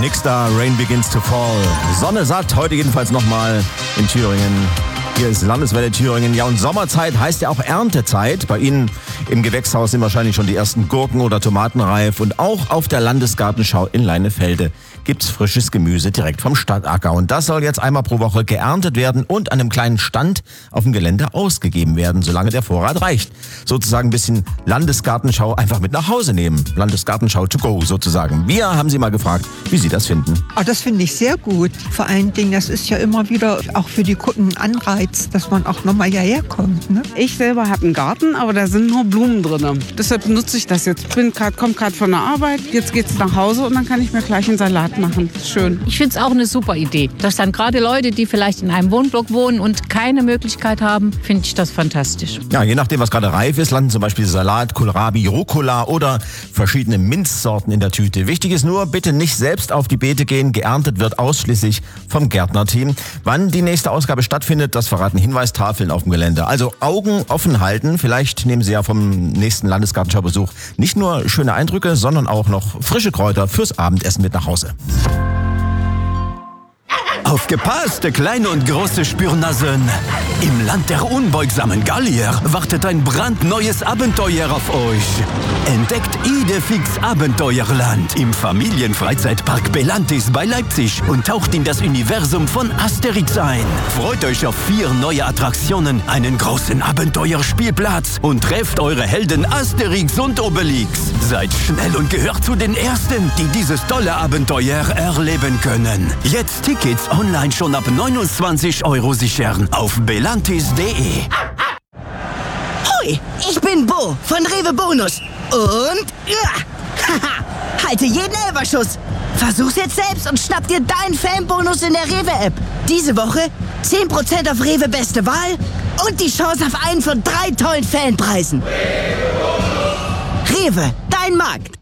Nix da, Rain begins to fall. Sonne satt, heute jedenfalls nochmal in Thüringen. Hier ist Landeswelle Thüringen. Ja, und Sommerzeit heißt ja auch Erntezeit. Bei Ihnen im Gewächshaus sind wahrscheinlich schon die ersten Gurken oder Tomaten reif. Und auch auf der Landesgartenschau in Leinefelde gibt's frisches Gemüse direkt vom Stadtacker. Und das soll jetzt einmal pro Woche geerntet werden und an einem kleinen Stand auf dem Gelände ausgegeben werden, solange der Vorrat reicht. Sozusagen ein bisschen Landesgartenschau einfach mit nach Hause nehmen. Landesgartenschau to go sozusagen. Wir haben Sie mal gefragt, wie Sie das finden. Das finde ich sehr gut. Vor allen Dingen, das ist ja immer wieder auch für die Kunden ein Anreiz, dass man auch nochmal hierher kommt. Ne? Ich selber habe einen Garten, aber da sind nur Blumen drin. Deshalb nutze ich das jetzt. Komme gerade von der Arbeit, jetzt geht's nach Hause und dann kann ich mir gleich einen Salat machen. Schön. Ich finde es auch eine super Idee. Dass dann gerade Leute, die vielleicht in einem Wohnblock wohnen und keine Möglichkeit haben, finde ich das fantastisch. Ja, je nachdem, was gerade reif ist, landen zum Beispiel Salat, Kohlrabi, Rucola oder verschiedene Minzsorten in der Tüte. Wichtig ist nur, bitte nicht selbst auf die Beete gehen. Geerntet wird ausschließlich vom Gärtnerteam. Wann die nächste Ausgabe stattfindet, das verraten Hinweistafeln auf dem Gelände. Also Augen offen halten. Vielleicht nehmen Sie ja vom nächsten Landesgartenschau-Besuch nicht nur schöne Eindrücke, sondern auch noch frische Kräuter fürs Abendessen mit nach Hause. Aufgepasst, kleine und große Spürnasen! Im Land der unbeugsamen Gallier wartet ein brandneues Abenteuer auf euch. Entdeckt Idefix Abenteuerland im Familienfreizeitpark Belantis bei Leipzig und taucht in das Universum von Asterix ein. Freut euch auf 4 neue Attraktionen, einen großen Abenteuerspielplatz und trefft eure Helden Asterix und Obelix. Seid schnell und gehört zu den Ersten, die dieses tolle Abenteuer erleben können. Jetzt Tickets online schon ab 29 € sichern auf belantis.de. Hoi, ich bin Bo von Rewe Bonus und halte jeden Elberschuss. Versuch's jetzt selbst und schnapp dir deinen Fanbonus in der Rewe-App. Diese Woche 10% auf Rewe Beste Wahl und die Chance auf einen von 3 tollen Fanpreisen. Rewe, dein Markt.